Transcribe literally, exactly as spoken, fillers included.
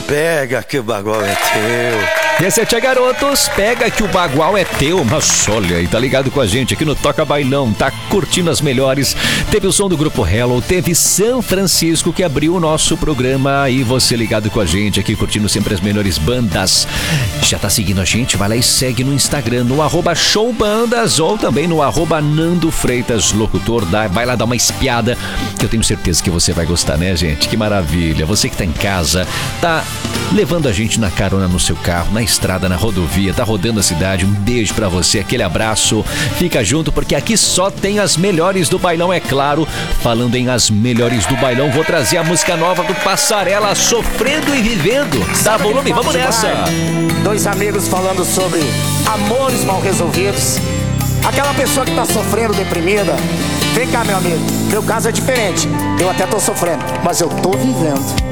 Pega que o bagual é teu. Esse é Tia Garotos, pega que o bagual é teu. Mas olha aí, tá ligado com a gente aqui no Toca Bailão, tá curtindo as melhores. Teve o som do Grupo Hello, teve São Francisco que abriu o nosso programa. E você ligado com a gente aqui, curtindo sempre as melhores bandas. Já tá seguindo a gente? Vai lá e segue no Instagram, no arroba showbandas ou também no arroba Nando Freitas Locutor. Vai lá dar uma espiada, que eu tenho certeza que você vai gostar, né, gente? Que maravilha. Você que tá em casa, tá levando a gente na carona no seu carro, na estrada, na rodovia, tá rodando a cidade. Um beijo pra você, aquele abraço. Fica junto porque aqui só tem as melhores do bailão, é claro. Falando em as melhores do bailão, vou trazer a música nova do Passarela, Sofrendo e Vivendo. Dá volume, vamos nessa. Dois amigos falando sobre amores mal resolvidos. Aquela pessoa que tá sofrendo, deprimida. Vem cá, meu amigo, meu caso é diferente. Eu até tô sofrendo, mas eu tô vivendo.